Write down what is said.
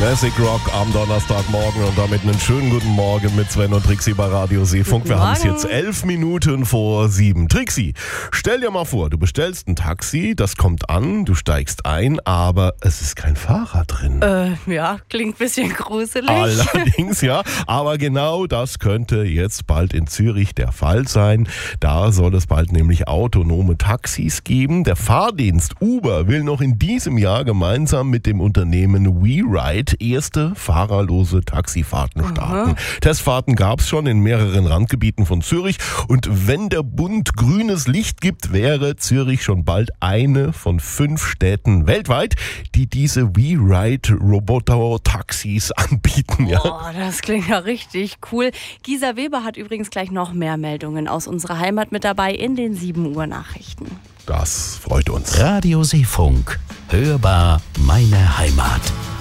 Classic Rock am Donnerstagmorgen und damit einen schönen guten Morgen mit Sven und Trixi bei Radio Seefunk. Wir haben es jetzt 11 Minuten vor 7. Trixi, stell dir mal vor, du bestellst ein Taxi, das kommt an, du steigst ein, aber es ist kein Fahrer drin. Ja, klingt ein bisschen gruselig. Allerdings, ja, aber genau das könnte jetzt bald in Zürich der Fall sein. Da soll es bald nämlich autonome Taxis geben. Der Fahrdienst Uber will noch in diesem Jahr gemeinsam mit dem Unternehmen WeRide erste fahrerlose Taxifahrten starten. Testfahrten gab es schon in mehreren Randgebieten von Zürich und wenn der Bund grünes Licht gibt, wäre Zürich schon bald eine von 5 Städten weltweit, die diese WeRide-Roboter-Taxis anbieten. Ja. Oh, das klingt ja richtig cool. Gisa Weber hat übrigens gleich noch mehr Meldungen aus unserer Heimat mit dabei in den 7 Uhr Nachrichten. Das freut uns. Radio Seefunk. Hörbar meine Heimat.